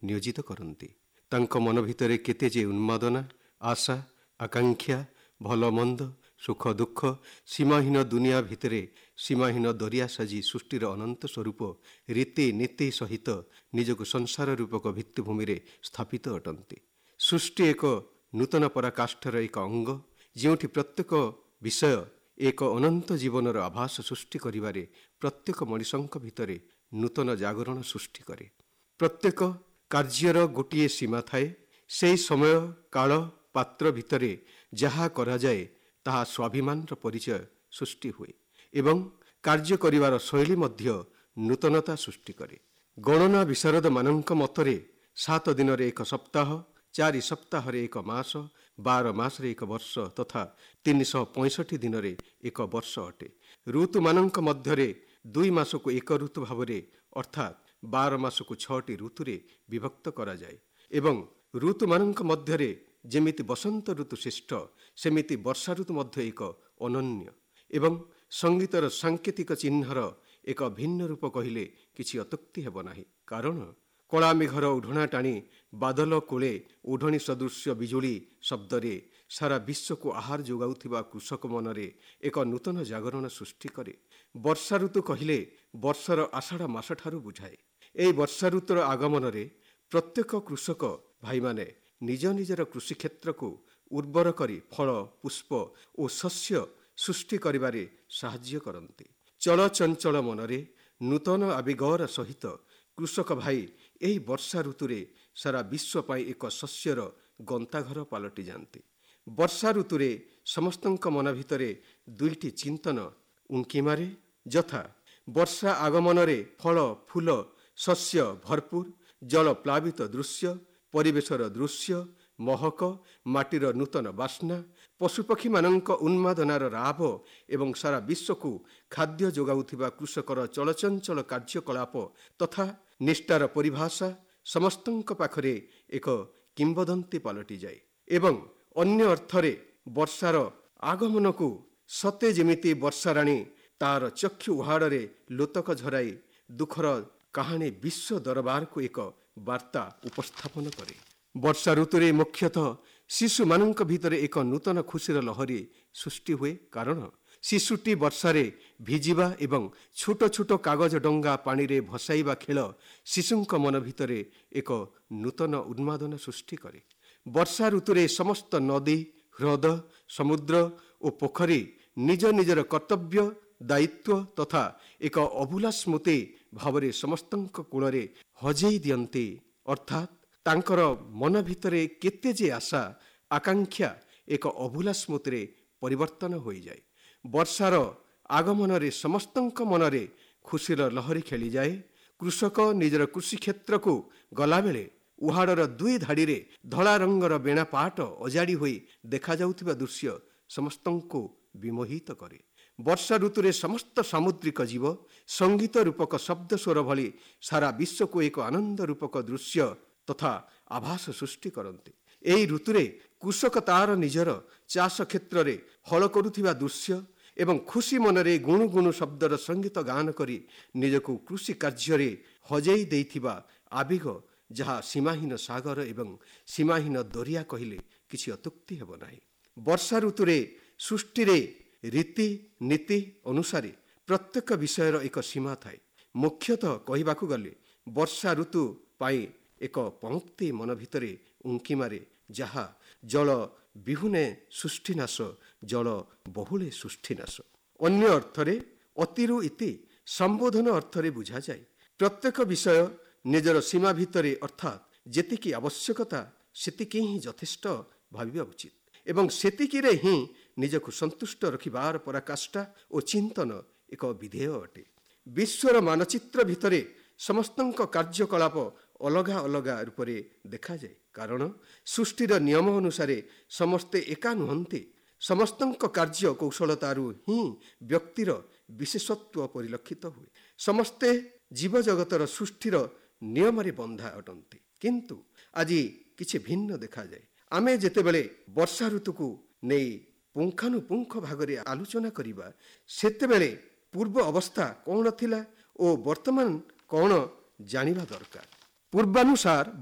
ନିୟୋଜିତ କରନ୍ତି। ତାଙ୍କ ମନ ଭିତରେ କେତେ ଯେ ଉନ୍ମାଦନା, ଆଶା, ଆକାଂକ୍ଷା, ଭଲ ମନ୍ଦ, ସୁଖ ଦୁଃଖ, ସୀମାହୀନ ଦୁନିଆ ଭିତରେ ସୀମାହୀନ ଦରିଆ ସାଜି ସୃଷ୍ଟିର ଅନନ୍ତ ସ୍ୱରୂପ ରୀତି ନୀତି ସହିତ ନିଜକୁ ସଂସାର ରୂପକ ଭିତ୍ତିଭୂମିରେ ସ୍ଥାପିତ ଅଟନ୍ତି। ସୃଷ୍ଟି ଏକ ନୂତନ ପରାକାଷ୍ଠାର ଏକ ଅଙ୍ଗ, ଯେଉଁଠି ପ୍ରତ୍ୟେକ ବିଷୟ ଏକ ଅନନ୍ତ ଜୀବନର ଆଭାସ ସୃଷ୍ଟି କରିବାରେ ପ୍ରତ୍ୟେକ ମଣିଷଙ୍କ ଭିତରେ ନୂତନ ଜାଗରଣ ସୃଷ୍ଟି କରେ। ପ୍ରତ୍ୟେକ କାର୍ଯ୍ୟର ଗୋଟିଏ ସୀମା ଥାଏ। ସେହି ସମୟ, କାଳ, ପାତ୍ର ଭିତରେ ଯାହା କରାଯାଏ ତାହା ସ୍ୱାଭିମାନର ପରିଚୟ ସୃଷ୍ଟି ହୁଏ ଏବଂ କାର୍ଯ୍ୟ କରିବାର ଶୈଳୀ ମଧ୍ୟ ନୂତନତା ସୃଷ୍ଟି କରେ। ଗଣନା ବିଶାରଦମାନଙ୍କ ମତରେ 7 ଦିନରେ ଏକ ସପ୍ତାହ, 4 ସପ୍ତାହରେ ଏକ ମାସ, 12 ମାସରେ ଏକ ବର୍ଷ ତଥା 365 ଦିନରେ ଏକ ବର୍ଷ ଅଟେ। ଋତୁମାନଙ୍କ ମଧ୍ୟରେ 2 ମାସକୁ ଏକ ଋତୁ ଭାବରେ ଅର୍ଥାତ୍ 12 ମାସକୁ 6ଟି ଋତୁରେ ବିଭକ୍ତ କରାଯାଏ ଏବଂ ଋତୁମାନଙ୍କ ମଧ୍ୟରେ ଯେମିତି ବସନ୍ତ ଋତୁ ଶ୍ରେଷ୍ଠ, ସେମିତି ବର୍ଷା ଋତୁ ମଧ୍ୟ ଏକ ଅନନ୍ୟ ଏବଂ ସଙ୍ଗୀତର ସାଙ୍କେତିକ ଚିହ୍ନର ଏକ ଭିନ୍ନ ରୂପ କହିଲେ କିଛି ଅତ୍ୟୁକ୍ତି ହେବ ନାହିଁ। କାରଣ କଳା ମେଘର ଉଢ଼ଣା ଟାଣି ବାଦଲ କୋଳେ ଉଢ଼ଣି ସଦୃଶ୍ୟ ବିଜୁଳି ଶବ୍ଦରେ ସାରା ବିଶ୍ୱକୁ ଆହାର ଯୋଗାଉଥିବା କୃଷକ ମନରେ ଏକ ନୂତନ ଜାଗରଣ ସୃଷ୍ଟି କରେ। ବର୍ଷା ଋତୁ କହିଲେ ବର୍ଷର ଆଷାଢ଼ ମାସଠାରୁ ବୁଝାଏ। ଏହି ବର୍ଷା ଋତୁର ଆଗମନରେ ପ୍ରତ୍ୟେକ କୃଷକ ଭାଇମାନେ ନିଜ ନିଜର କୃଷିକ୍ଷେତ୍ରକୁ ଉର୍ବର କରି ଫଳ, ପୁଷ୍ପ ଓ ଶସ୍ୟ ସୃଷ୍ଟି କରିବାରେ ସାହାଯ୍ୟ କରନ୍ତି। ଚଳଚଞ୍ଚଳ ମନରେ ନୂତନ ଆବେଗର ସହିତ କୃଷକ ଭାଇ ଏହି ବର୍ଷା ଋତୁରେ ସାରା ବିଶ୍ୱ ପାଇଁ ଏକ ଶସ୍ୟର ଗନ୍ତାଘର ପାଲଟି ଯାଆନ୍ତି। ବର୍ଷା ଋତୁରେ ସମସ୍ତଙ୍କ ମନ ଭିତରେ 2ଟି ଚିନ୍ତନ ଉଙ୍କି ମାରେ, ଯଥା ବର୍ଷା ଆଗମନରେ ଫଳ, ଫୁଲ, ଶସ୍ୟ ଭରପୁର, ଜଳ ପ୍ଲାବିତ ଦୃଶ୍ୟ, ପରିବେଶର ଦୃଶ୍ୟ, ମହକ, ମାଟିର ନୂତନ ବାସ୍ନା, ପଶୁପକ୍ଷୀମାନଙ୍କ ଉନ୍ମାଦନାର ରାବ ଏବଂ ସାରା ବିଶ୍ୱକୁ ଖାଦ୍ୟ ଯୋଗାଉଥିବା କୃଷକର ଚଳଚଞ୍ଚଳ କାର୍ଯ୍ୟକଳାପ ତଥା ନିଷ୍ଠାର ପରିଭାଷା ସମସ୍ତଙ୍କ ପାଖରେ ଏକ କିମ୍ବଦନ୍ତୀ ପାଲଟିଯାଏ ଏବଂ ଅନ୍ୟ ଅର୍ଥରେ ବର୍ଷାର ଆଗମନକୁ ସତେ ଯେମିତି ବର୍ଷାରାଣୀ ତାର ଚକ୍ଷୁ ଉହାଡ଼ରେ ଲୋତକ ଝରାଇ ଦୁଃଖର କାହାଣୀ ବିଶ୍ୱ ଦରବାରକୁ ଏକ ବାର୍ତ୍ତା ଉପସ୍ଥାପନ କରେ। ବର୍ଷା ଋତୁରେ ମୁଖ୍ୟତଃ ଶିଶୁମାନଙ୍କ ଭିତରେ ଏକ ନୂତନ ଖୁସିର ଲହରୀ ସୃଷ୍ଟି ହୁଏ। କାରଣ ଶିଶୁଟି ବର୍ଷାରେ ଭିଜିବା ଏବଂ ଛୋଟ ଛୋଟ କାଗଜ ଡଙ୍ଗା ପାଣିରେ ଭସାଇବା ଖେଳ ଶିଶୁଙ୍କ ମନ ଭିତରେ ଏକ ନୂତନ ଉନ୍ମାଦନା ସୃଷ୍ଟି କରେ। ବର୍ଷା ଋତୁରେ ସମସ୍ତ ନଦୀ, ହ୍ରଦ, ସମୁଦ୍ର ଓ ପୋଖରୀ ନିଜ ନିଜର କର୍ତ୍ତବ୍ୟ, ଦାୟିତ୍ୱ ତଥା ଏକ ଅଭୁଲା ସ୍ମୃତି ଭାବରେ ସମସ୍ତଙ୍କ କୂଳରେ ହଜେଇ ଦିଅନ୍ତି। ଅର୍ଥାତ୍ ତାଙ୍କର ମନ ଭିତରେ କେତେ ଯେ ଆଶା, ଆକାଂକ୍ଷା ଏକ ଅଭୁଲା ସ୍ମୃତିରେ ପରିବର୍ତ୍ତନ ହୋଇଯାଏ। ବର୍ଷାର ଆଗମନରେ ସମସ୍ତଙ୍କ ମନରେ ଖୁସିର ଲହରୀ ଖେଳିଯାଏ। କୃଷକ ନିଜର କୃଷିକ୍ଷେତ୍ରକୁ ଗଲାବେଳେ ଉହାଡ଼ର 2 ଧାଡ଼ିରେ ଧଳା ରଙ୍ଗର ବେଣା ପାଟ ଅଜାଡ଼ି ହୋଇ ଦେଖାଯାଉଥିବା ଦୃଶ୍ୟ ସମସ୍ତଙ୍କୁ ବିମୋହିତ କରେ। ବର୍ଷା ଋତୁରେ ସମସ୍ତ ସାମୁଦ୍ରିକ ଜୀବ ସଙ୍ଗୀତ ରୂପକ ଶବ୍ଦ ସ୍ୱର ଭଳି ସାରା ବିଶ୍ୱକୁ ଏକ ଆନନ୍ଦ ରୂପକ ଦୃଶ୍ୟ ତଥା ଆଭାସ ସୃଷ୍ଟି କରନ୍ତି। ଏହି ଋତୁରେ କୃଷକ ତାର ନିଜର ଚାଷ କ୍ଷେତ୍ରରେ ହଳ କରୁଥିବା ଦୃଶ୍ୟ ଏବଂ ଖୁସି ମନରେ ଗୁଣୁ ଗୁଣୁ ଶବ୍ଦର ସଙ୍ଗୀତ ଗାନ କରି ନିଜକୁ କୃଷି କାର୍ଯ୍ୟରେ ହଜେଇ ଦେଇଥିବା ଆବେଗ, ଯାହା ସୀମାହୀନ ସାଗର ଏବଂ ସୀମାହୀନ ଦରିଆ କହିଲେ କିଛି ଅତ୍ୟୁକ୍ତି ହେବ ନାହିଁ। ବର୍ଷା ଋତୁରେ ସୃଷ୍ଟିରେ ରୀତି ନୀତି ଅନୁସାରେ ପ୍ରତ୍ୟେକ ବିଷୟର ଏକ ସୀମା ଥାଏ। ମୁଖ୍ୟତଃ କହିବାକୁ ଗଲେ ବର୍ଷା ଋତୁ ପାଇଁ ଏକ ପଙ୍କ୍ତି ମନ ଭିତରେ ଉଙ୍କି ମାରେ, ଯାହା ଜଳ ବିହୁନେ ସୃଷ୍ଟିନାଶ, ଜଳ ବହୁଳେ ସୃଷ୍ଟିନାଶ। ଅନ୍ୟ ଅର୍ଥରେ ଅତିରୁ ଇତି ସମ୍ବୋଧନ ଅର୍ଥରେ ବୁଝାଯାଏ। ପ୍ରତ୍ୟେକ ବିଷୟ ନିଜର ସୀମା ଭିତରେ ଅର୍ଥାତ୍ ଯେତିକି ଆବଶ୍ୟକତା ସେତିକି ହିଁ ଯଥେଷ୍ଟ ଭାବିବା ଉଚିତ ଏବଂ ସେତିକିରେ ହିଁ ନିଜକୁ ସନ୍ତୁଷ୍ଟ ରଖିବାର ପରାକାଷ୍ଠା ଓ ଚିନ୍ତନ ଏକ ବିଧେୟ ଅଟେ। ବିଶ୍ୱର ମାନଚିତ୍ର ଭିତରେ ସମସ୍ତଙ୍କ କାର୍ଯ୍ୟକଳାପ ଅଲଗା ଅଲଗା ରୂପରେ ଦେଖାଯାଏ। କାରଣ ସୃଷ୍ଟିର ନିୟମ ଅନୁସାରେ ସମସ୍ତେ ଏକା ନୁହନ୍ତି। ସମସ୍ତଙ୍କ କାର୍ଯ୍ୟ କୌଶଳତାରୁ ହିଁ ବ୍ୟକ୍ତିର ବିଶେଷତ୍ୱ ପରିଲକ୍ଷିତ ହୁଏ। ସମସ୍ତେ ଜୀବଜଗତର ସୃଷ୍ଟିର ନିୟମରେ ବନ୍ଧା ଅଟନ୍ତି, କିନ୍ତୁ ଆଜି କିଛି ଭିନ୍ନ ଦେଖାଯାଏ। ଆମେ ଯେତେବେଳେ ବର୍ଷା ଋତୁକୁ ନେଇ ପୁଙ୍ଖାନୁପୁଙ୍ଖ ଭାଗରେ ଆଲୋଚନା କରିବା, ସେତେବେଳେ ପୂର୍ବ ଅବସ୍ଥା କ'ଣ ଥିଲା ଓ ବର୍ତ୍ତମାନ କ'ଣ ଜାଣିବା ଦରକାର। ପୂର୍ବାନୁସାର